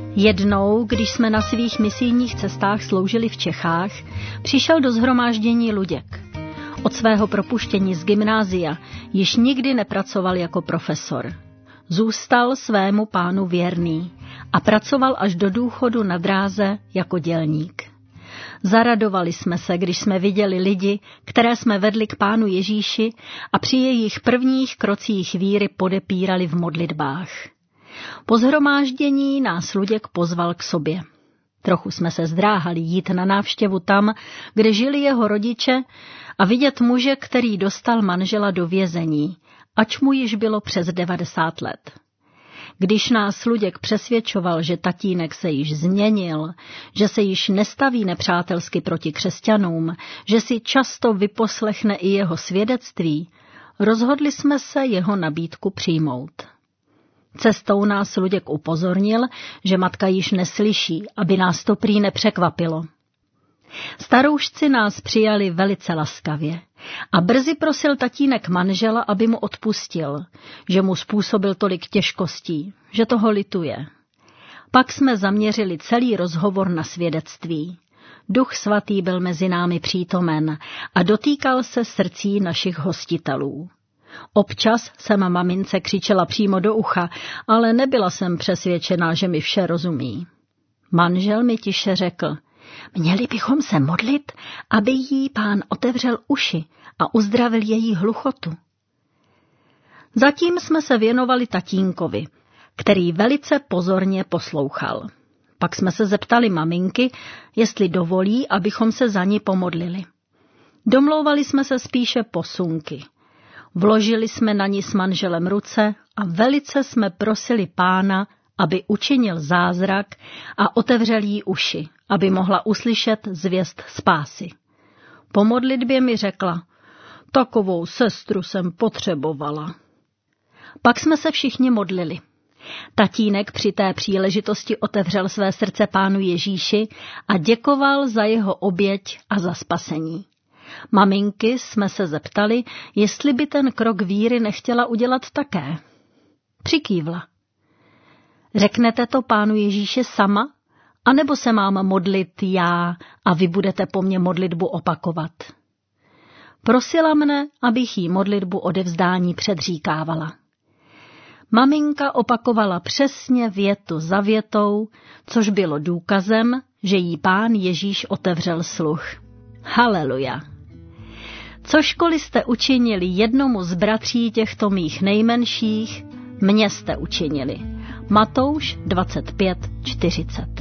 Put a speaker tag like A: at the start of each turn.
A: Jednou, když jsme na svých misijních cestách sloužili v Čechách, přišel do shromáždění Luděk. Od svého propuštění z gymnázia již nikdy nepracoval jako profesor. Zůstal svému pánu věrný a pracoval až do důchodu na dráze jako dělník. Zaradovali jsme se, když jsme viděli lidi, které jsme vedli k pánu Ježíši a při jejich prvních krocích víry podepírali v modlitbách. Po shromáždění nás Luděk pozval k sobě. Trochu jsme se zdráhali jít na návštěvu tam, kde žili jeho rodiče, a vidět muže, který dostal manžela do vězení, ač mu již bylo přes 90 let. Když nás Luděk přesvědčoval, že tatínek se již změnil, že se již nestaví nepřátelsky proti křesťanům, že si často vyposlechne i jeho svědectví, rozhodli jsme se jeho nabídku přijmout. Cestou nás Luděk upozornil, že matka již neslyší, aby nás to prý nepřekvapilo. Staroušci nás přijali velice laskavě a brzy prosil tatínek manžela, aby mu odpustil, že mu způsobil tolik těžkostí, že toho lituje. Pak jsme zaměřili celý rozhovor na svědectví. Duch svatý byl mezi námi přítomen a dotýkal se srdcí našich hostitelů. Občas jsem mamince křičela přímo do ucha, ale nebyla jsem přesvědčená, že mi vše rozumí. Manžel mi tiše řekl: měli bychom se modlit, aby jí pán otevřel uši a uzdravil její hluchotu. Zatím jsme se věnovali tatínkovi, který velice pozorně poslouchal. Pak jsme se zeptali maminky, jestli dovolí, abychom se za ní pomodlili. Domlouvali jsme se spíše posunky. Vložili jsme na ní s manželem ruce a velice jsme prosili pána, aby učinil zázrak a otevřel jí uši, aby mohla uslyšet zvěst spásy. Po modlitbě mi řekla: takovou sestru jsem potřebovala. Pak jsme se všichni modlili. Tatínek při té příležitosti otevřel své srdce pánu Ježíši a děkoval za jeho oběť a za spasení. Maminky jsme se zeptali, jestli by ten krok víry nechtěla udělat také. Přikývla. Řeknete to pánu Ježíši sama, anebo se mám modlit já a vy budete po mně modlitbu opakovat? Prosila mne, abych jí modlitbu odevzdání předříkávala. Maminka opakovala přesně větu za větou, což bylo důkazem, že jí pán Ježíš otevřel sluch. Haleluja! Cožkoliv jste učinili jednomu z bratří těchto mých nejmenších, mně jste učinili. Matouš 25:40.